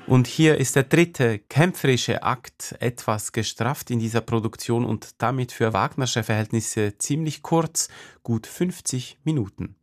Und hier ist der dritte kämpferische Akt etwas gestrafft in dieser Produktion und damit für Wagnersche Verhältnisse ziemlich kurz, gut 50 Minuten.